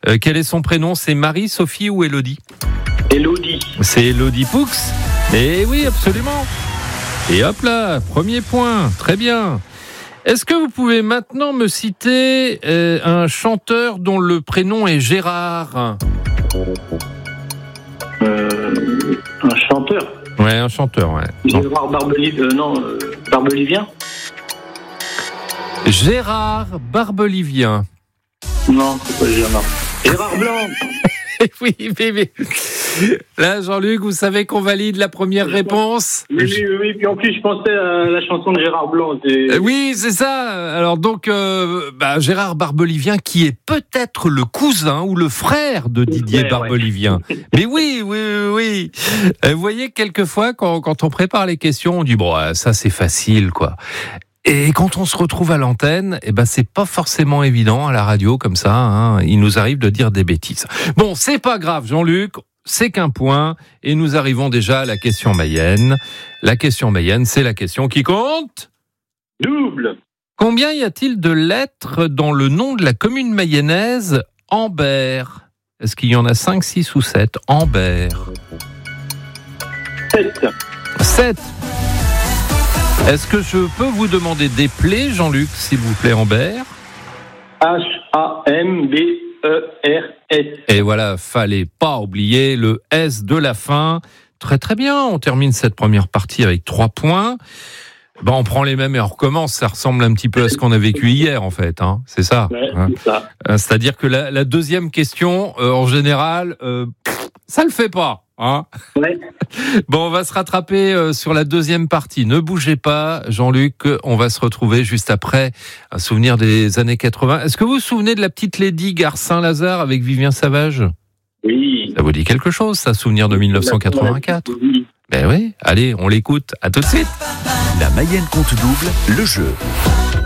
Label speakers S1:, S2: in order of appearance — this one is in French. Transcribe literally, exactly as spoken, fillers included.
S1: Euh, quel est son prénom ? C'est Marie, Sophie ou Élodie ?
S2: Élodie.
S1: C'est Élodie Poux. Eh oui, absolument. Et hop là, premier point. Très bien. Est-ce que vous pouvez maintenant me citer euh, un chanteur dont le prénom est Gérard ?
S2: Euh, un chanteur.
S1: Ouais, un chanteur, ouais.
S2: Gérard Barbelivien. Euh, non, euh, Barbelivien.
S1: Gérard Barbelivien.
S2: Non, c'est pas Gérard. Gérard Blanc.
S1: Oui, bébé. Là, Jean-Luc, vous savez qu'on valide la première réponse.
S2: Oui, oui, oui. Puis en plus, je pensais à la chanson de Gérard Blanc. C'est...
S1: Euh, oui, c'est ça. Alors donc, euh, bah, Gérard Barbelivien, qui est peut-être le cousin ou le frère de Didier
S2: ouais,
S1: Barbelivien. Ouais. Mais oui, oui, oui, oui. Euh, vous voyez, quelquefois, quand, quand on prépare les questions, on dit bon, ça c'est facile, quoi. Et quand on se retrouve à l'antenne, eh ben c'est pas forcément évident à la radio comme ça. Hein. Il nous arrive de dire des bêtises. Bon, c'est pas grave, Jean-Luc. C'est qu'un point. Et nous arrivons déjà à la question Mayenne. La question Mayenne, c'est la question qui compte.
S2: Double.
S1: Combien y a-t-il de lettres dans le nom de la commune mayonnaise Ambert ? Est-ce qu'il y en a cinq, six ou sept ? Ambert.
S2: sept.
S1: sept. Est-ce que je peux vous demander d'épeler, Jean-Luc, s'il vous plaît, Ambert ?
S2: H A M B E R S.
S1: Et voilà, fallait pas oublier le S de la fin. Très très bien, on termine cette première partie avec trois points. Ben, on prend les mêmes et on recommence. Ça ressemble un petit peu à ce qu'on a vécu hier, en fait. Hein. C'est ça,
S2: ouais,
S1: hein.
S2: C'est ça.
S1: C'est-à-dire que la, la deuxième question, euh, en général, euh, ça le fait pas. Hein
S2: ouais.
S1: Bon, on va se rattraper euh, sur la deuxième partie. Ne bougez pas, Jean-Luc. On va se retrouver juste après un souvenir des années quatre-vingts. Est-ce que vous vous souvenez de la petite Lady Gare Saint-Lazare avec Vivien Savage ?
S2: Oui.
S1: Ça vous dit quelque chose, ça, souvenir de dix-neuf cent quatre-vingt-quatre ?
S2: Oui.
S1: Ben oui. Allez, on l'écoute. À tout de suite.
S3: La Mayenne compte double, le jeu.